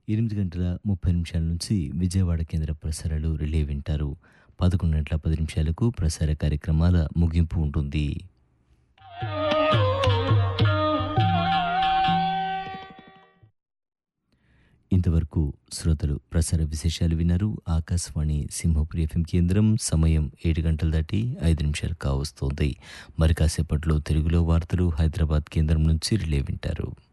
8:30 నుంచి విజయవాడ కేంద్ర ప్రసారాలు రిలే వింటారు. 11:10 ప్రసార కార్యక్రమాల ముగింపు ఉంటుంది. ఇంతవరకు శ్రోతలు ప్రసార విశేషాలు విన్నారు. ఆకాశవాణి సింహపురి ఎఫ్ఎం కేంద్రం. సమయం 7:05 కావస్తోంది. మరి కాసేపట్లో తెలుగులో వార్తలు హైదరాబాద్ కేంద్రం నుంచి రిలే వింటారు.